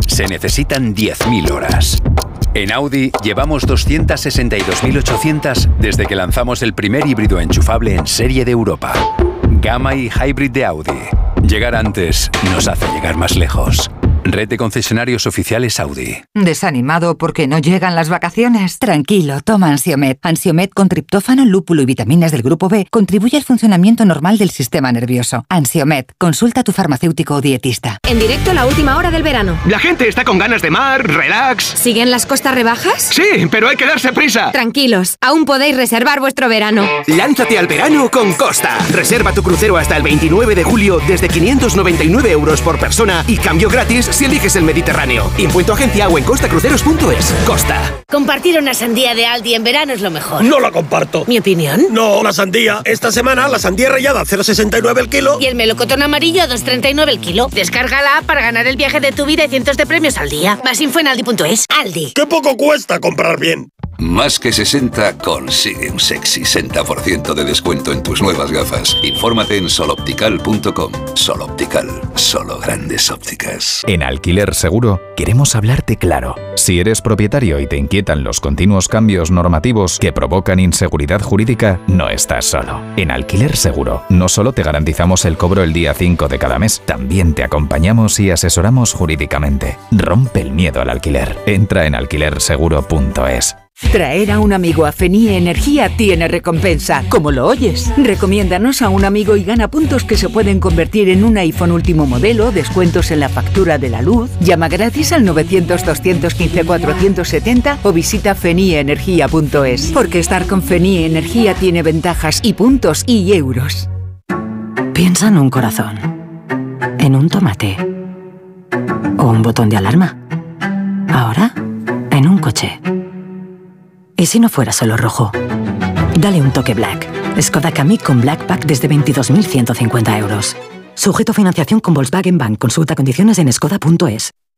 se necesitan 10.000 horas. En Audi llevamos 262.800 desde que lanzamos el primer híbrido enchufable en serie de Europa. Gamma y Hybrid de Audi. Llegar antes nos hace llegar más lejos. Red de concesionarios oficiales Audi. ¿Desanimado porque no llegan las vacaciones? Tranquilo, toma Ansiomed. Ansiomed con triptófano, lúpulo y vitaminas del grupo B contribuye al funcionamiento normal del sistema nervioso. Ansiomed, consulta a tu farmacéutico o dietista. En directo la última hora del verano. La gente está con ganas de mar, relax. ¿Siguen las costas rebajas? Sí, pero hay que darse prisa. Tranquilos, aún podéis reservar vuestro verano. Lánzate al verano con Costa. Reserva tu crucero hasta el 29 de julio desde 599 euros por persona y cambio gratis si eliges el Mediterráneo. Impuesto agencia o en costacruceros.es. Costa. Compartir una sandía de Aldi en verano es lo mejor. No la comparto. ¿Mi opinión? No, la sandía. Esta semana la sandía rallada a 0,69 el kilo. Y el melocotón amarillo a 2,39 el kilo. Descárgala para ganar el viaje de tu vida y cientos de premios al día. Más info en aldi.es. Aldi. ¡Qué poco cuesta comprar bien! Más que 60 consigue un sexy 60% de descuento en tus nuevas gafas. Infórmate en soloptical.com. Soloptical, solo grandes ópticas. En Alquiler Seguro queremos hablarte claro. Si eres propietario y te inquietan los continuos cambios normativos que provocan inseguridad jurídica, no estás solo. En Alquiler Seguro no solo te garantizamos el cobro el día 5 de cada mes, también te acompañamos y asesoramos jurídicamente. Rompe el miedo al alquiler. Entra en alquilerseguro.es. Traer a un amigo a Fenie Energía tiene recompensa. ¿Cómo lo oyes? Recomiéndanos a un amigo y gana puntos que se pueden convertir en un iPhone último modelo, descuentos en la factura de la luz. Llama gratis al 900-215-470 o visita fenieenergia.es. Porque estar con Fenie Energía tiene ventajas y puntos y euros. Piensa en un corazón, en un tomate o un botón de alarma. Ahora, en un coche. ¿Y si no fuera solo rojo? Dale un toque Black. Skoda Kamiq con Black Pack desde 22.150 euros. Sujeto a financiación con Volkswagen Bank. Consulta condiciones en skoda.es.